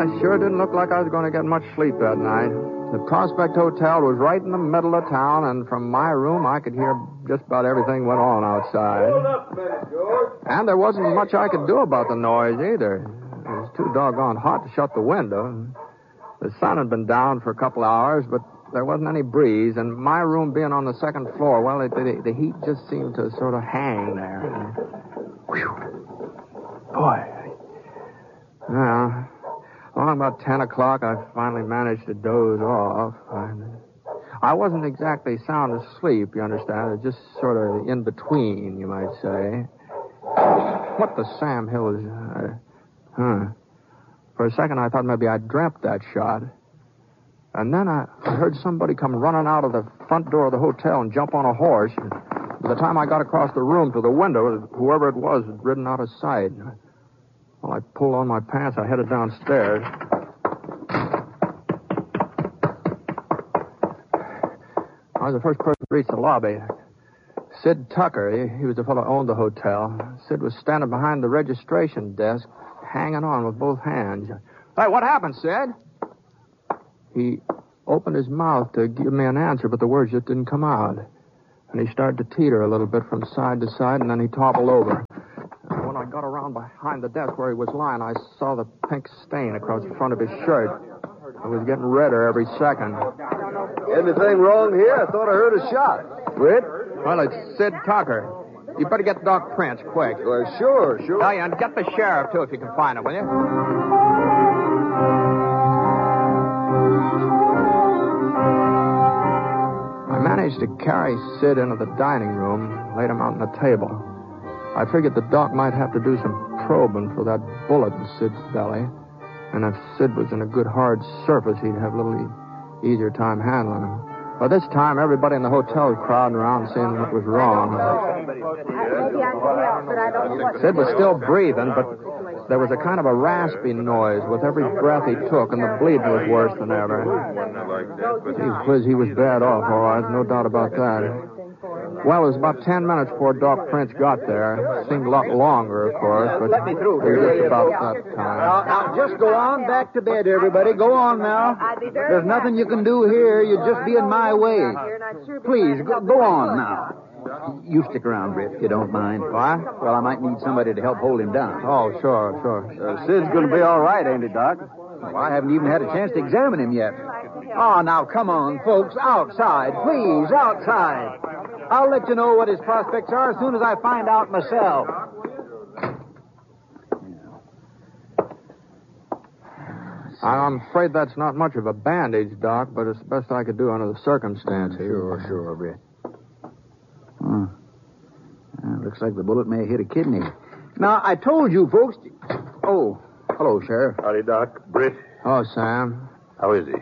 it sure didn't look like I was going to get much sleep that night. The Prospect Hotel was right in the middle of town, and from my room I could hear just about everything went on outside. Hold up a minute, George. And there wasn't much I could do about the noise either. It was too doggone hot to shut the window. The sun had been down for a couple hours, but there wasn't any breeze, and my room being on the second floor, well, the heat just seemed to sort of hang there. Whew. Boy. Well, along about 10 o'clock, I finally managed to doze off. I wasn't exactly sound asleep, you understand. It was just sort of in between, you might say. What the Sam Hill is... For a second, I thought maybe I dreamt that shot. And then I heard somebody come running out of the front door of the hotel and jump on a horse. And by the time I got across the room to the window, whoever it was had ridden out of sight. Well, I pulled on my pants. I headed downstairs. I was the first person to reach the lobby. Sid Tucker, he was the fellow who owned the hotel. Sid was standing behind the registration desk, hanging on with both hands. Hey, what happened, Sid? He opened his mouth to give me an answer, but the words just didn't come out. And he started to teeter a little bit from side to side, and then he toppled over. And when I got around behind the desk where he was lying, I saw the pink stain across the front of his shirt. It was getting redder every second. Anything wrong here? I thought I heard a shot. Britt? Well, it's Sid Tucker. You better get Doc Prince, quick. Well, sure. Oh, yeah, and get the sheriff, too, if you can find him, will you? I managed to carry Sid into the dining room, laid him out on the table. I figured the doc might have to do some probing for that bullet in Sid's belly. And if Sid was in a good hard surface, he'd have a little easier time handling him. By this time, everybody in the hotel was crowding around seeing what was wrong. Maybe I can help, but I don't know what... Sid was still breathing, but there was a kind of a raspy noise with every breath he took, and the bleeding was worse than ever. He was bad off, all right, no doubt about that. Well, it was about 10 minutes before Doc Prince got there. It seemed a lot longer, of course, but let me through. it was just about that time. Now, just go on back to bed, everybody. Go on now. There's nothing you can do here. You'd just be in my way. Please, go on now. You stick around, Britt, if you don't mind. What? Well, I might need somebody to help hold him down. Oh, sure. Sid's going to be all right, ain't he, Doc? Well, I haven't even had a chance to examine him yet. Oh, now, come on, folks. Outside, please, outside. I'll let you know what his prospects are as soon as I find out myself. I'm afraid that's not much of a bandage, Doc, but it's the best I could do under the circumstances. Sure, Britt. Looks like the bullet may have hit a kidney. Now, I told you, folks... Oh, hello, Sheriff. Howdy, Doc. Britt. Oh, Sam. How is he?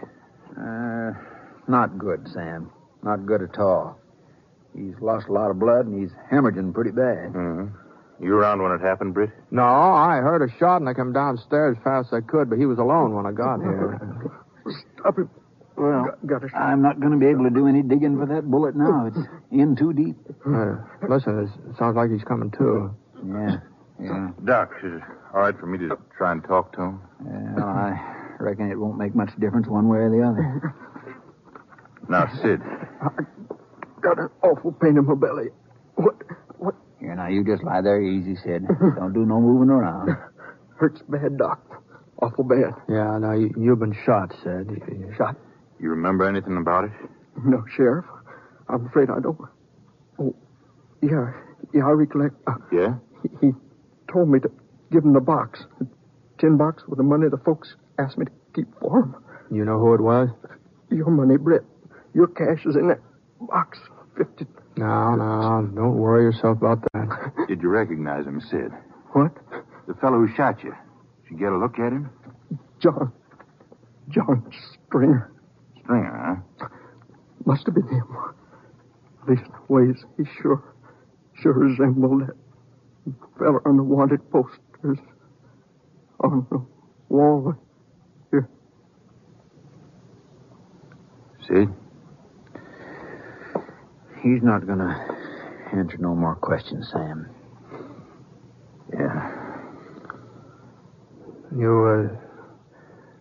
Not good, Sam. Not good at all. He's lost a lot of blood, and he's hemorrhaging pretty bad. Mm-hmm. You around when it happened, Britt? No, I heard a shot, and I came downstairs as fast as I could, but he was alone when I got here. Stop it. Well, I'm not going to be able to do any digging for that bullet now. It's in too deep. Listen, it sounds like he's coming to. Yeah. Doc, is it all right for me to try and talk to him? Well, I reckon it won't make much difference one way or the other. Now, Sid. Got an awful pain in my belly. What? Here, now, you just lie there easy, Sid. Don't do no moving around. Hurts bad, Doc. Awful bad. Yeah, now, you've been shot, Sid. Shot? You remember anything about it? No, Sheriff. I'm afraid I don't. Oh, yeah, I recollect. Yeah? He told me to give him the box. The tin box with the money the folks asked me to keep for him. You know who it was? Your money, Britt. Your cash is in that box. 50. No, don't worry yourself about that. Did you recognize him, Sid? What? The fellow who shot you. Did you get a look at him? John Stringer. Stringer, huh? Must have been him. These ways, he sure resembled that fella on the wanted posters on the wall here. Sid? He's not going to answer no more questions, Sam. Yeah. You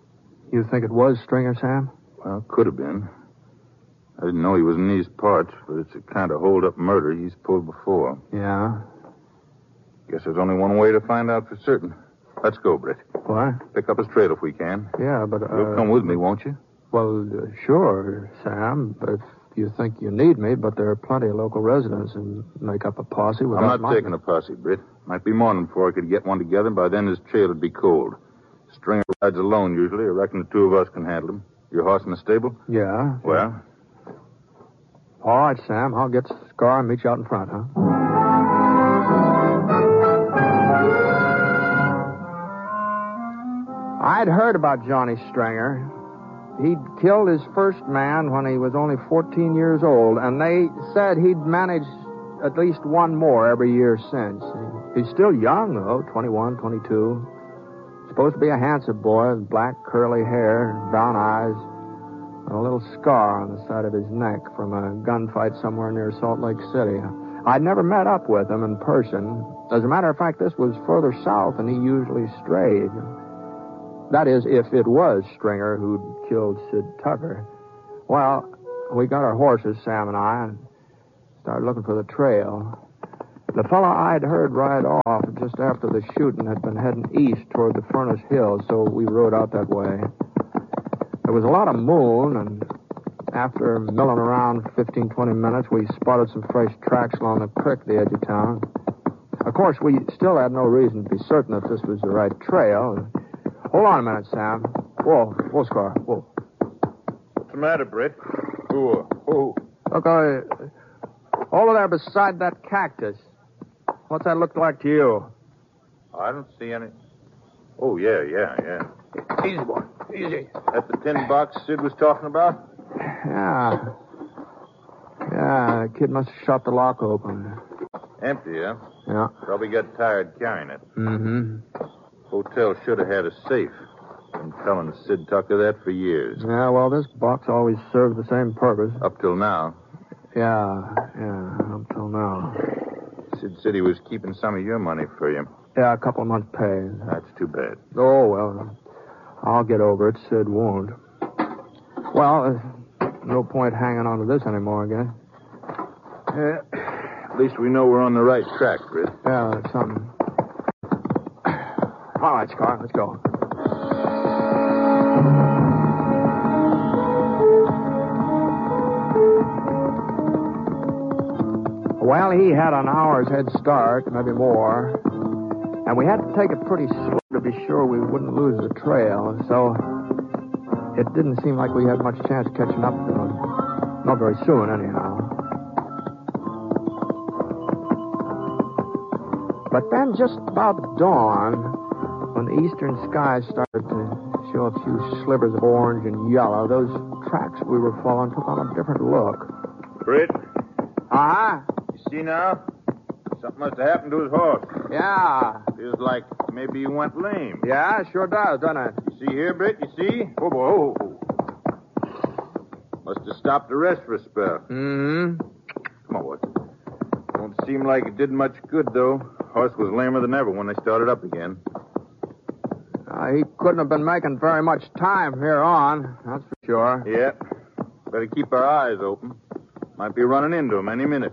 You think it was Stringer, Sam? Well, could have been. I didn't know he was in these parts, but it's a kind of hold-up murder he's pulled before. Yeah? Guess there's only one way to find out for certain. Let's go, Britt. What? Pick up his trail if we can. Yeah, but, You'll come with me, won't you? Well, sure, Sam, but if you think you need me, but there are plenty of local residents who make up a posse without I'm not taking a posse, Britt. Might be morning before I could get one together, and by then his trail would be cold. Stringer rides alone usually. I reckon the two of us can handle him. Your horse in the stable? Yeah. Well? All right, Sam. I'll get Scar and meet you out in front, huh? I'd heard about Johnny Stringer. He'd killed his first man when he was only 14 years old, and they said he'd managed at least one more every year since. He's still young, though, 21, 22. Supposed to be a handsome boy with black curly hair, brown eyes, and a little scar on the side of his neck from a gunfight somewhere near Salt Lake City. I'd never met up with him in person. As a matter of fact, this was further south than he usually strayed. That is, if it was Stringer who'd killed Sid Tucker. Well, we got our horses, Sam and I, and started looking for the trail. The fellow I'd heard ride off just after the shooting had been heading east toward the Furnace Hills, so we rode out that way. There was a lot of moon, and after milling around 15, 20 minutes, we spotted some fresh tracks along the creek at the edge of town. Of course, we still had no reason to be certain if this was the right trail. Hold on a minute, Sam. Whoa, Scar, whoa. What's the matter, Britt? Who? Look, over there beside that cactus. What's that look like to you? I don't see any. Oh, yeah. Easy, boy. Easy. That's the tin box Sid was talking about? Yeah. Yeah, the kid must have shot the lock open. Empty, huh? Yeah. Probably got tired carrying it. Mm-hmm. Hotel should have had a safe. Been telling Sid Tucker that for years. Yeah, well, this box always served the same purpose. Up till now. Yeah, up till now. Sid said he was keeping some of your money for you. Yeah, a couple of months' pay. That's too bad. Oh, well, I'll get over it. Sid won't. Well, no point hanging on to this anymore, I guess. At least we know we're on the right track, Britt. Yeah, that's something. All right, Scar, let's go. Well, he had an hour's head start, maybe more. And we had to take it pretty slow to be sure we wouldn't lose the trail. So it didn't seem like we had much chance of catching up to him. Not very soon, anyhow. But then just about dawn, when the eastern sky started to show a few slivers of orange and yellow, those tracks we were following took on a different look. Britt? Uh-huh. You see now? Something must have happened to his horse. Yeah. Feels like maybe he went lame. Yeah, sure does, doesn't it? You see here, Britt? You see? Oh, boy. Must have stopped to rest for a spell. Mm-hmm. Come on, boy. Don't seem like it did much good, though. Horse was lamer than ever when they started up again. He couldn't have been making very much time from here on, that's for sure. Yeah. Better keep our eyes open. Might be running into him any minute.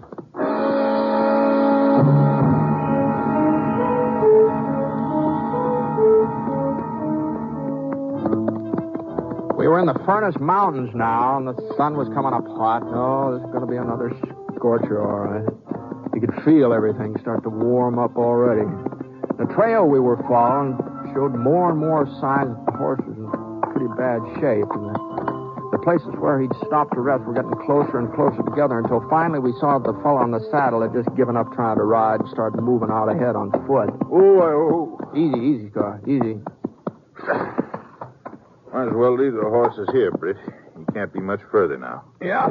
We were in the Furnace Mountains now, and the sun was coming up hot. Oh, this is going to be another scorcher, all right. You could feel everything start to warm up already. The trail we were following showed more and more signs that the horse was in pretty bad shape. And the places where he'd stopped to rest were getting closer and closer together until finally we saw the fellow on the saddle had just given up trying to ride and started moving out ahead on foot. Oh. Easy, Scar. Easy. Might as well leave the horses here, Britt. You can't be much further now. Yeah.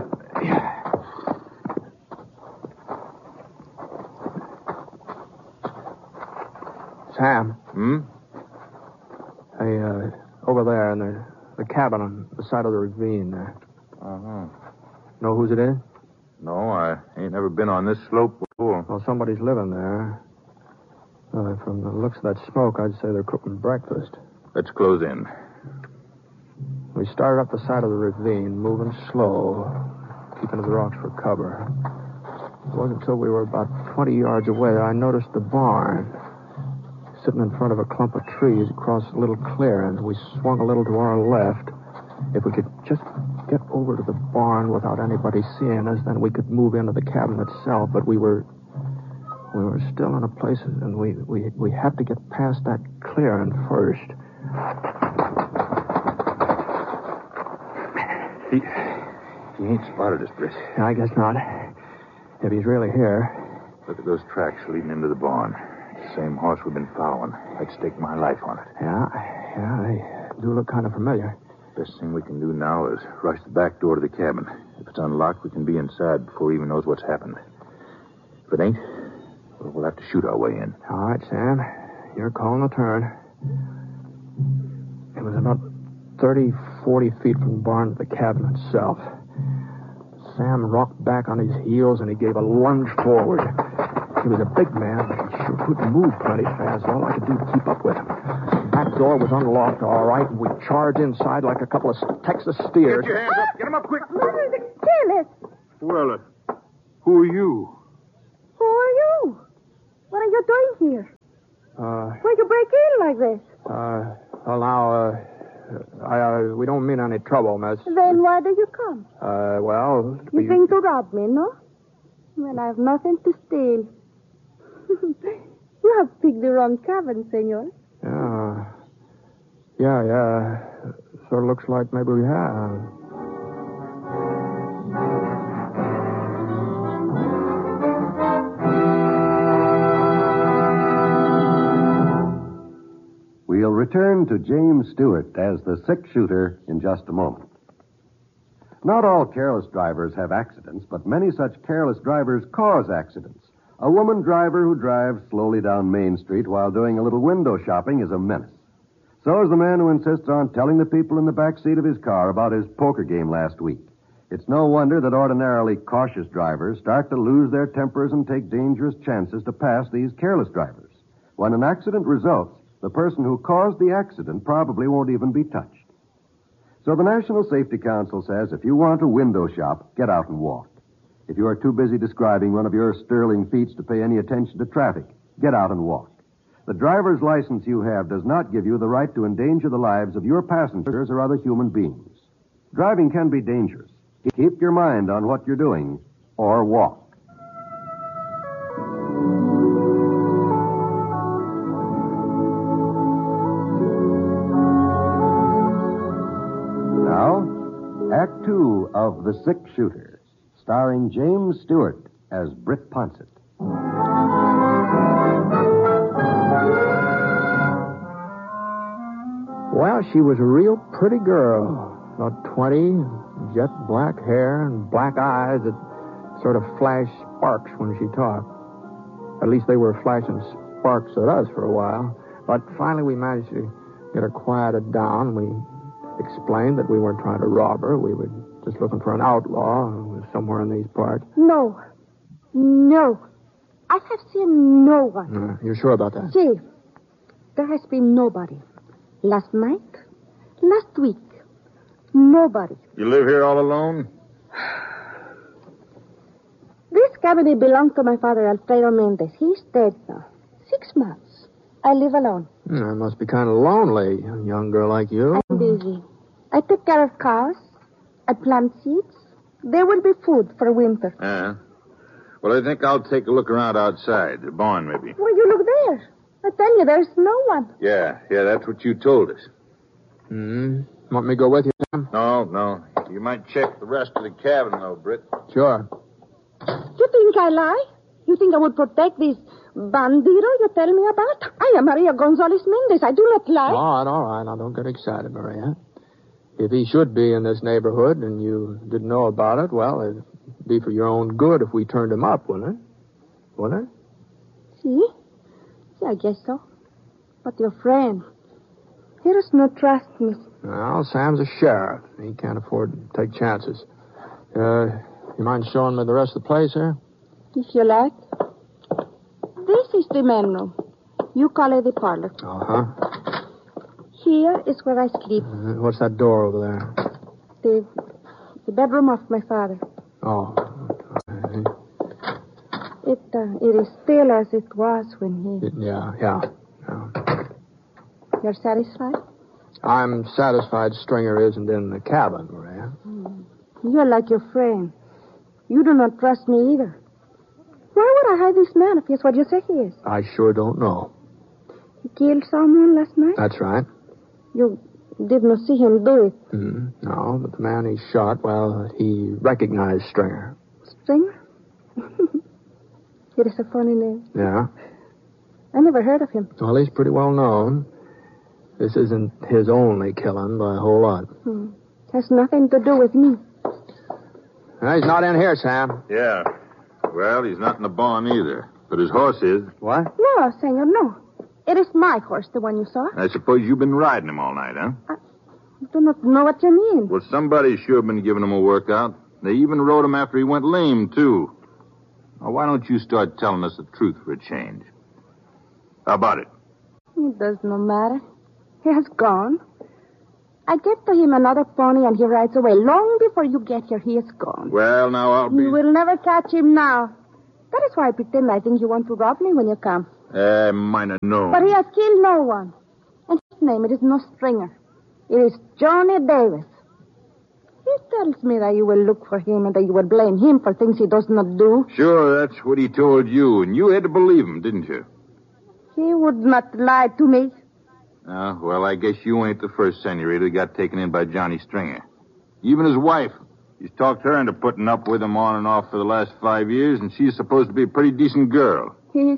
Sam. Hmm? Hey, over there in the cabin on the side of the ravine there. Uh-huh. Know whose it is? No, I ain't never been on this slope before. Well, somebody's living there. From the looks of that smoke, I'd say they're cooking breakfast. Let's close in. We started up the side of the ravine, moving slow, keeping to the rocks for cover. It wasn't until we were about 20 yards away that I noticed the barn. Sitting in front of a clump of trees across a little clearing. We swung a little to our left. If we could just get over to the barn without anybody seeing us, then we could move into the cabin itself. But we were still in a place, and we had to get past that clearing first. He ain't spotted us, Britt. I guess not. If he's really here. Look at those tracks leading into the barn. The same horse we've been following. I'd stake my life on it. Yeah, they do look kind of familiar. Best thing we can do now is rush the back door to the cabin. If it's unlocked, we can be inside before he even knows what's happened. If it ain't, we'll have to shoot our way in. All right, Sam. You're calling the turn. It was about 30, 40 feet from the barn to the cabin itself. Sam rocked back on his heels, and he gave a lunge forward. He was a big man, but he sure couldn't move plenty fast. All I could do to keep up with him. The back door was unlocked, all right, and we charged inside like a couple of Texas steers. Get your hands up. Get them up quick. Mother, the careless. Well, who are you? Who are you? What are you doing here? Why'd you break in like this? Well, now, we don't mean any trouble, miss. Then why did you come? You think to rob me, no? Well, I have nothing to steal. You have picked the wrong cabin, senor. Yeah. Sort of looks like maybe we have. We'll return to James Stewart as the six-shooter in just a moment. Not all careless drivers have accidents, but many such careless drivers cause accidents. A woman driver who drives slowly down Main Street while doing a little window shopping is a menace. So is the man who insists on telling the people in the back seat of his car about his poker game last week. It's no wonder that ordinarily cautious drivers start to lose their tempers and take dangerous chances to pass these careless drivers. When an accident results, the person who caused the accident probably won't even be touched. So the National Safety Council says if you want to window shop, get out and walk. If you are too busy describing one of your sterling feats to pay any attention to traffic, get out and walk. The driver's license you have does not give you the right to endanger the lives of your passengers or other human beings. Driving can be dangerous. Keep your mind on what you're doing, or walk. Act 2 of The Six-Shooter, starring James Stewart as Britt Ponsett. Well, she was a real pretty girl. About 20, jet black hair and black eyes that sort of flashed sparks when she talked. At least they were flashing sparks at us for a while. But finally we managed to get her quieted down. We explained that we weren't trying to rob her. We were just looking for an outlaw who was somewhere in these parts. No. I have seen no one. You're sure about that? See, there has been nobody. Last night, last week, nobody. You live here all alone? This cabin belonged to my father, Alfredo Mendez. He's dead now. 6 months. I live alone. It must be kind of lonely, a young girl like you. I'm busy. I take care of cows. I plant seeds. There will be food for winter. Yeah. Well, I think I'll take a look around outside. The barn, maybe. Well, you look there. I tell you, there's no one. Yeah, that's what you told us. Want me to go with you, Sam? No. You might check the rest of the cabin, though, Britt. Sure. You think I lie? You think I would protect this bandito you tell me about? I am Maria Gonzalez Mendez. I do not lie. All right. Now, don't get excited, Maria. If he should be in this neighborhood and you didn't know about it, well, it'd be for your own good if we turned him up, wouldn't it? Wouldn't it? See, I guess so. But your friend, he does not trust me. Well, Sam's a sheriff. He can't afford to take chances. You mind showing me the rest of the place here? If you like. This is the main room. You call it the parlor. Uh-huh. Here here is where I sleep. What's that door over there? The bedroom of my father. Oh. It is still as it was when he... Yeah. You're satisfied? I'm satisfied Stringer isn't in the cabin, Maria. You're like your friend. You do not trust me either. Why would I hide this man if he's what you say he is? I sure don't know. He killed someone last night? That's right. You did not see him do it? No, but the man he shot, well, he recognized Stringer. Stringer? It is a funny name. Yeah? I never heard of him. Well, he's pretty well known. This isn't his only killing by a whole lot. Has nothing to do with me. Well, he's not in here, Sam. Yeah. Well, he's not in the barn either. But his horse is. What? No, senor, no. It is my horse, the one you saw. I suppose you've been riding him all night, huh? I do not know what you mean. Well, somebody's sure been giving him a workout. They even rode him after he went lame, too. Now, why don't you start telling us the truth for a change? How about it? It does no matter. He has gone. I get to him another pony and he rides away. Long before you get here, he is gone. Well, now I'll be... You will never catch him now. That is why I pretend I think you want to rob me when you come. Might have known. But he has killed no one. And his name, it is no Stringer. It is Johnny Davis. He tells me that you will look for him and that you will blame him for things he does not do. Sure, that's what he told you, and you had to believe him, didn't you? He would not lie to me. Well, I guess you ain't the first senorita that got taken in by Johnny Stringer. Even his wife. He's talked her into putting up with him on and off for the last 5 years, and she's supposed to be a pretty decent girl.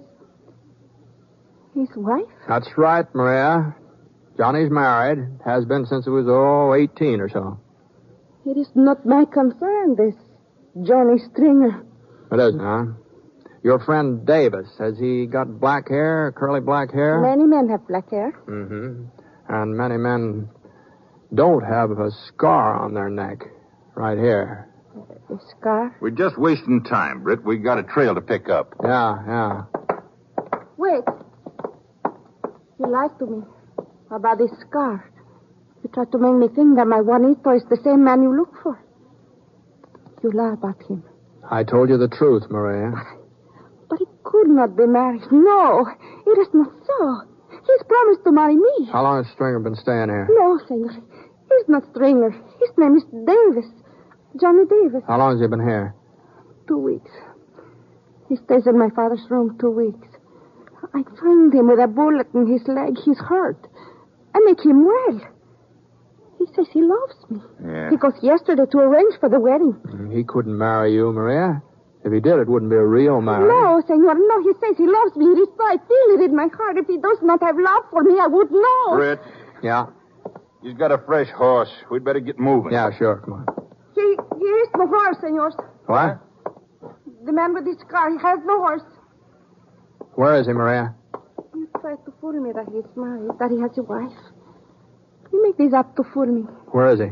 His wife? That's right, Maria. Johnny's married. Has been since he was, 18 or so. It is not my concern, this Johnny Stringer. It isn't, huh? Your friend Davis, has he got black hair, curly black hair? Many men have black hair. And many men don't have a scar on their neck. Right here. A scar? We're just wasting time, Britt. We got a trail to pick up. Yeah. Wait. You lied to me about this scar. You tried to make me think that my Juanito is the same man you look for. You lie about him. I told you the truth, Maria. But he could not be married. No, it is not so. He's promised to marry me. How long has Stringer been staying here? No, senor. He's not Stringer. His name is Davis. Johnny Davis. How long has he been here? 2 weeks. He stays in my father's room 2 weeks. I find him with a bullet in his leg. He's hurt. I make him well. He says he loves me. Yeah. He goes yesterday to arrange for the wedding. He couldn't marry you, Maria. If he did, it wouldn't be a real marriage. No, senor, no. He says he loves me. It is so. I feel it in my heart. If he does not have love for me, I would know. Britt, Yeah? he's got a fresh horse. We'd better get moving. Yeah, sure. Come on. He is no horse, senor. What? The man with his car, he has no horse. Where is he, Maria? You try to fool me that he's married, that he has a wife. You make this up to fool me. Where is he?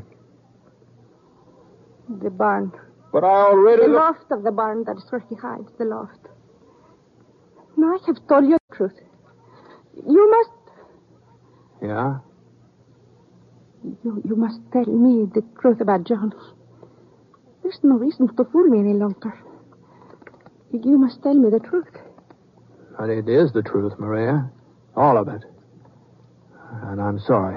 The barn. But I already... The loft of the barn, that is where he hides, the loft. Now I have told you the truth. You must... Yeah? You must tell me the truth about Johnny. There's no reason to fool me any longer. You must tell me the truth. But it is the truth, Maria. All of it. And I'm sorry.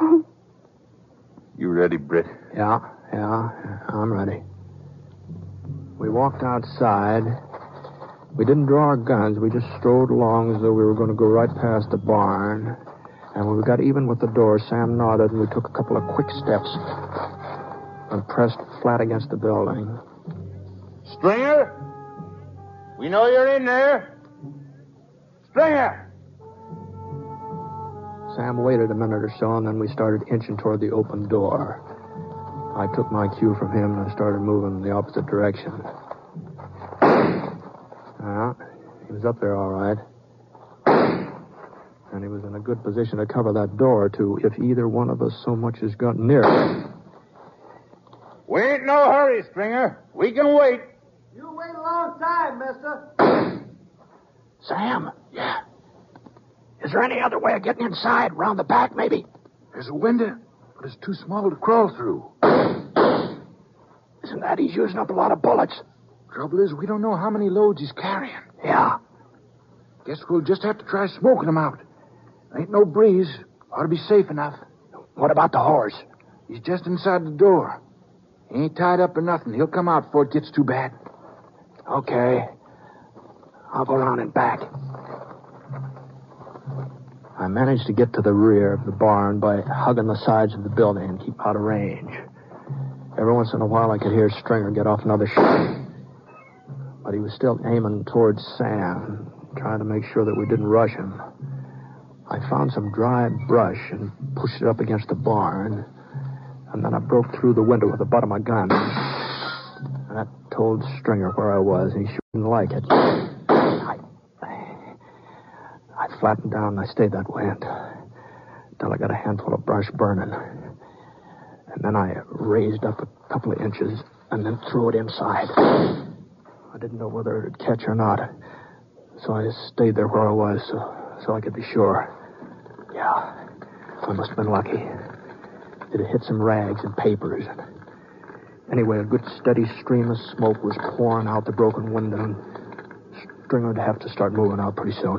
You ready, Britt? Yeah, I'm ready. We walked outside. We didn't draw our guns. We just strode along as though we were going to go right past the barn. And when we got even with the door, Sam nodded, and we took a couple of quick steps and pressed flat against the building. Stringer? We know you're in there. Stringer! Sam waited a minute or so, and then we started inching toward the open door. I took my cue from him and started moving in the opposite direction. He was up there all right. And he was in a good position to cover that door, too, if either one of us so much as got near it. We ain't no hurry, Stringer. We can wait. You wait a long time, mister. Sam? Yeah. Is there any other way of getting inside? Round the back, maybe? There's a window, but it's too small to crawl through. Isn't that he's using up a lot of bullets? Trouble is, we don't know how many loads he's carrying. Yeah. Guess we'll just have to try smoking him out. Ain't no breeze. Ought to be safe enough. What about the horse? He's just inside the door. He ain't tied up or nothing. He'll come out before it gets too bad. Okay. I'll go around and back. I managed to get to the rear of the barn by hugging the sides of the building and keep out of range. Every once in a while, I could hear Stringer get off another shot. But he was still aiming towards Sam, trying to make sure that we didn't rush him. I found some dry brush and pushed it up against the barn. And then I broke through the window with the butt of my gun. And that told Stringer where I was, and he shouldn't like it. I flattened down, and I stayed that way until I got a handful of brush burning. And then I raised up a couple of inches and then threw it inside. I didn't know whether it would catch or not, so I stayed there where I was so I could be sure. Yeah, I must have been lucky. It had hit some rags and papers. Anyway, a good steady stream of smoke was pouring out the broken window, and Stringer would have to start moving out pretty soon.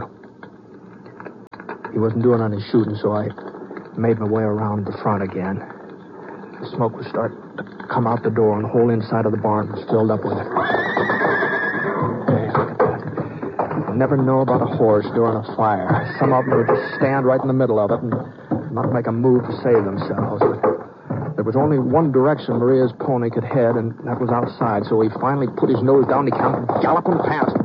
He wasn't doing any shooting, so I made my way around the front again. The smoke was starting to come out the door, and the whole inside of the barn was filled up with it. Hey, look at that. You never know about a horse during a fire. Some of them would just stand right in the middle of it and not make a move to save themselves. But there was only one direction Maria's pony could head, and that was outside, so he finally put his nose down. He came galloping past.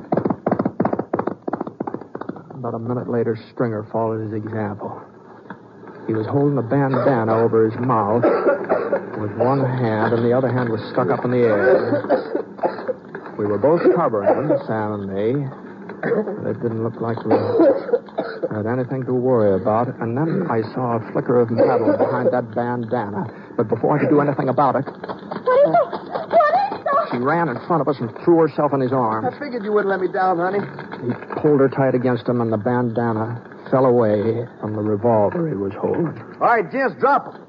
About a minute later, Stringer followed his example. He was holding a bandana over his mouth with one hand, and the other hand was stuck up in the air. We were both covering him, Sam and me. It didn't look like we had anything to worry about. And then I saw a flicker of metal behind that bandana. But before I could do anything about it... What is it? What is it? She ran in front of us and threw herself in his arms. I figured you wouldn't let me down, honey. He pulled her tight against him, and the bandana fell away from the revolver he was holding. All right, gents, drop him.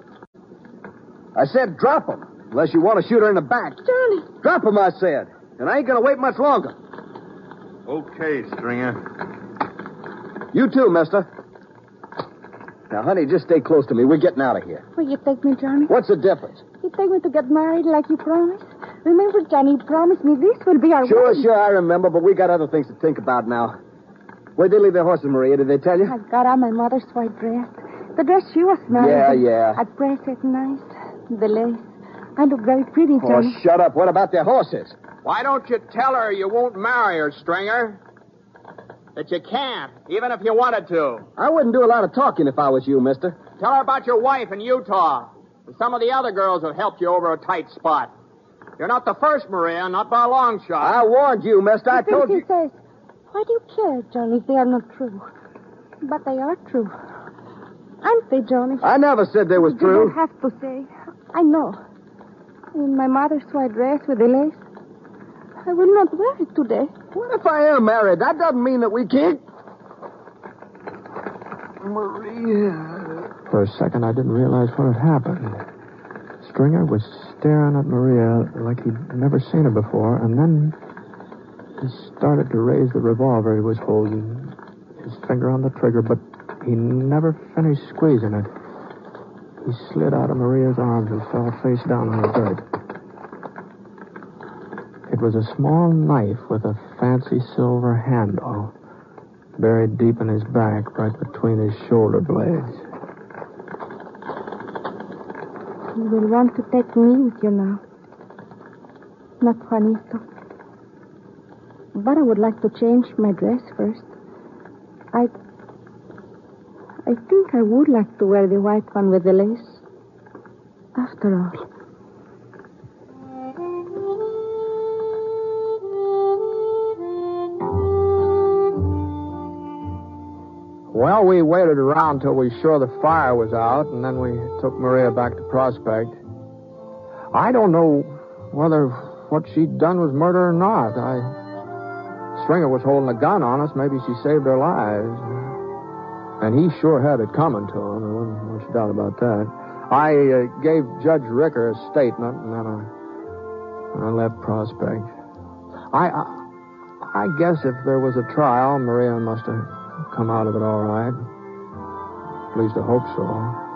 I said drop him, unless you want to shoot her in the back. Johnny. Drop him, I said. And I ain't going to wait much longer. Okay, Stringer. You too, mister. Now, honey, just stay close to me. We're getting out of here. Will you take me, Johnny? What's the difference? You take me to get married like you promised? Remember, Johnny, you promised me this will be our wedding. Sure, I remember, but we got other things to think about now. Where'd they leave their horses, Maria? Did they tell you? I got on my mother's white dress. The dress she was married. Yeah. I pressed it nice. The lace. I look very pretty, Johnny. Oh, shut up. What about their horses? Why don't you tell her you won't marry her, Stringer? That you can't, even if you wanted to. I wouldn't do a lot of talking if I was you, mister. Tell her about your wife in Utah. And some of the other girls have helped you over a tight spot. You're not the first, Maria, not by a long shot. I warned you, mister. I told you. He says, why do you care, Johnny, if they are not true? But they are true. Aren't they, Johnny? I never said they was You true. don't have to say. I know. In my mother's white dress with the lace. I will not wear it today. What if I am married? That doesn't mean that we can't. Maria. For a second, I didn't realize what had happened. Stringer was staring at Maria like he'd never seen her before, and then he started to raise the revolver he was holding, his finger on the trigger, but he never finished squeezing it. He slid out of Maria's arms and fell face down on the dirt. It was a small knife with a fancy silver handle, buried deep in his back, right between his shoulder blades. You will want to take me with you now. Not Juanito. But I would like to change my dress first. I think I would like to wear the white one with the lace. After all. Well, we waited around till we were sure the fire was out, and then we took Maria back to Prospect. I don't know whether what she'd done was murder or not. Stringer was holding a gun on us. Maybe she saved our lives. And he sure had it coming to him. There wasn't much doubt about that. I gave Judge Ricker a statement, and then I left Prospect. I guess if there was a trial, Maria must have come out of it all right. At least I hope so.